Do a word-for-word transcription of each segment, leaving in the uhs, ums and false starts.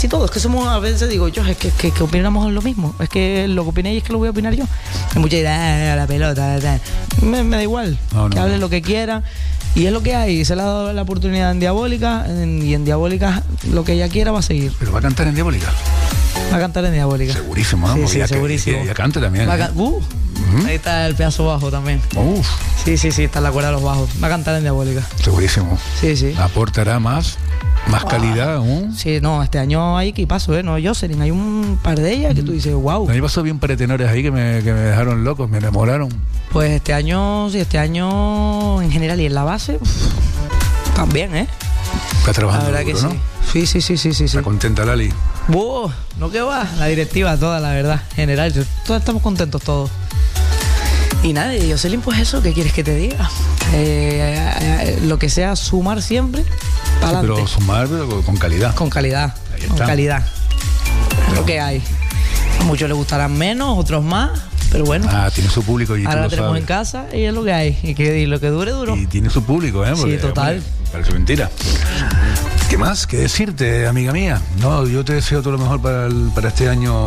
casi todos, que somos, a veces digo yo, es que, que, que opinamos lo mismo, es que lo que opinéis es que lo voy a opinar yo. Y mucha gente, ah, la pelota, me, me da igual, no, que no. Hablen lo que quieran. Y es lo que hay, se le ha dado la oportunidad en Diabólica, en, y en Diabólica lo que ella quiera va a seguir. ¿Pero va a cantar en Diabólica? Va a cantar en Diabólica. Segurísimo, ¿no? Sí, Porque sí, ella, segurísimo. Ella, ella canta también. Va a ¿eh? can- uh, uh-huh. Ahí está el pedazo bajo también. Uf. Sí, sí, sí, está en la cuerda de los bajos. Va a cantar en Diabólica. Segurísimo. Sí, sí. Aportará más, más calidad aún. ¿eh? Sí, no, este año hay equipazo, ¿eh? No, Jocelyn, hay un par de ellas que tú dices, wow. A mí pasó bien para tenores ahí que me, que me dejaron locos, me enamoraron. Pues este año, sí, este año en general y en la base, uff, también, ¿eh? Está trabajando la verdad duro, que ¿no? sí. Sí, sí, sí, sí, sí. Está contenta Lali. ¡Buh! No que va, la directiva toda, la verdad, en general, todos estamos contentos todos. Y nada, y Jocelyn, pues eso, ¿qué quieres que te diga? Eh, eh, lo que sea sumar siempre, para sí, pero sumar con calidad. Con calidad, Ahí con está. calidad. Es lo que hay. A muchos les gustarán menos, otros más, pero bueno. Ah, tiene su público y ahora tú la lo tenemos sabes. en casa y es lo que hay. Y, que, y lo que dure, duro. Y tiene su público, ¿eh? Porque, sí, total. Hombre, parece mentira. ¿Qué más? ¿Qué decirte, amiga mía? No, yo te deseo todo lo mejor para, el, para este año.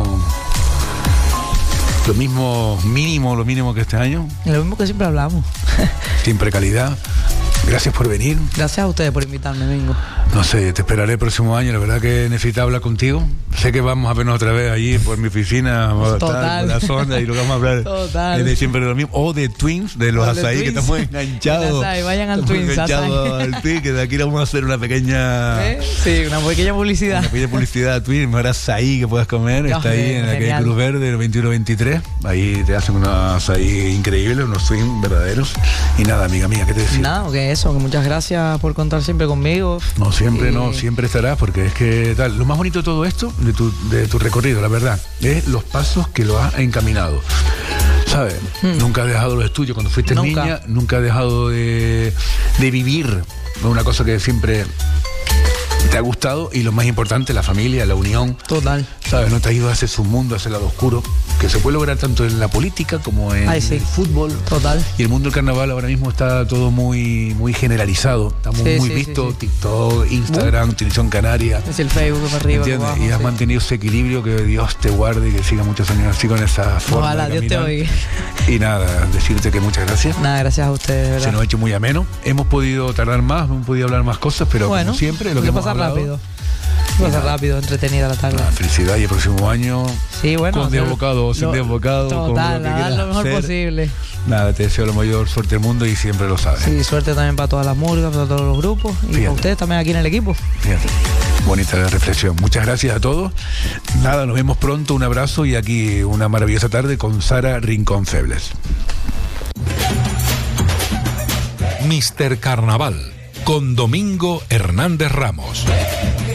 Lo mismo, mínimo, lo mínimo que este año. Lo mismo que siempre hablamos. Siempre calidad. Gracias por venir. Gracias a ustedes por invitarme, Mingo. No sé, te esperaré el próximo año. La verdad que necesito hablar contigo. Sé que vamos a vernos otra vez allí por mi oficina, Total. por la zona, y lo que vamos a hablar Total. de siempre de lo mismo. O de Twins, de los O de azaí, que Twins. estamos enganchados. Azaí, vayan al Estamos Twins, enganchados azaí. al Twins, que de aquí le vamos a hacer una pequeña... ¿Eh? Sí, una pequeña publicidad. Una pequeña publicidad a Twins, mejor azaí que puedas comer. No, Está ahí eh, en la calle genial. Cruz Verde, el veintiuno veintitrés. Ahí te hacen unos azaí increíbles, unos Twins verdaderos. Y nada, amiga mía, ¿qué te decía? Nada, que eso, que muchas gracias por contar siempre conmigo. No, siempre Y- no, siempre estarás, porque es que tal, lo más bonito de todo esto, de tu, de tu recorrido, la verdad, es los pasos que lo has encaminado. ¿Sabes? Hmm. Nunca has dejado los estudios cuando fuiste Nunca. niña, nunca has dejado de, de vivir una cosa que siempre te ha gustado, y lo más importante, la familia, la unión. Total. ¿Sabes? No te has ido hacia su mundo, hacia el lado oscuro, que se puede lograr tanto en la política como en Ay, sí. el fútbol. Total. Y el mundo del carnaval ahora mismo está todo muy muy generalizado, está muy, Sí, muy sí, visto, sí, sí. TikTok, Instagram, Televisión Canaria. Es el Facebook para arriba. para ¿Entiendes? abajo, Y has sí. mantenido ese equilibrio, que Dios te guarde y que siga muchos años así con esa forma. Ojalá, de Dios te caminar. oiga. Y nada, decirte que muchas gracias. Nada, gracias a ustedes, de verdad. Se nos ha hecho muy ameno. Hemos podido tardar más, hemos podido hablar más cosas, pero bueno, como siempre, lo que puede hemos pasar hablado, rápido. Puede pasar rápido, entretenida la tarde. nada, felicidad, y el próximo año Sí, bueno. con hacer- desbocado o sin lo- desbocado, con Total, lo que nada, quieras lo mejor hacer. posible. Nada, te deseo la mayor suerte del mundo y siempre lo sabes. Sí, suerte también para todas las murgas, para todos los grupos y Fíjate. para ustedes también aquí en el equipo. Fíjate, bonita la reflexión. Muchas gracias a todos. Nada, nos vemos pronto. Un abrazo, y aquí una maravillosa tarde con Sara Rincón Febles. míster Carnaval con Domingo Hernández Ramos.